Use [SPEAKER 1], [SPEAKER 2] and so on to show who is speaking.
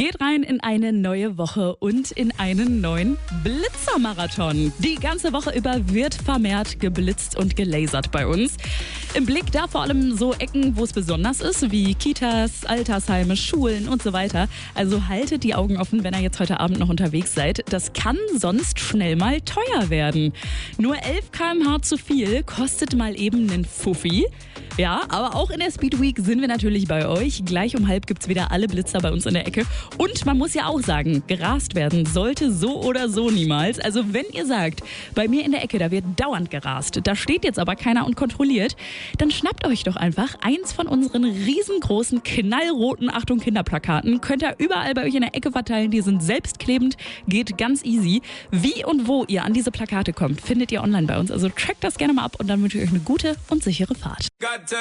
[SPEAKER 1] Geht rein in eine neue Woche und in einen neuen Blitzermarathon. Die ganze Woche über wird vermehrt geblitzt und gelasert bei uns. Im Blick da vor allem so Ecken, wo es besonders ist, wie Kitas, Altersheime, Schulen und so weiter. Also haltet die Augen offen, wenn ihr jetzt heute Abend noch unterwegs seid. Das kann sonst schnell mal teuer werden. Nur 11 km/h zu viel kostet mal eben einen Fuffi. Ja, aber auch in der Speed Week sind wir natürlich bei euch. Gleich um 12 gibt's wieder alle Blitzer bei uns in der Ecke. Und man muss ja auch sagen, gerast werden sollte so oder so niemals. Also wenn ihr sagt, bei mir in der Ecke, da wird dauernd gerast, da steht jetzt aber keiner und kontrolliert, dann schnappt euch doch einfach eins von unseren riesengroßen, knallroten Achtung Kinderplakaten. Könnt ihr überall bei euch in der Ecke verteilen. Die sind selbstklebend, geht ganz easy. Wie und wo ihr an diese Plakate kommt, findet ihr online bei uns. Also checkt das gerne mal ab und dann wünsche ich euch eine gute und sichere Fahrt.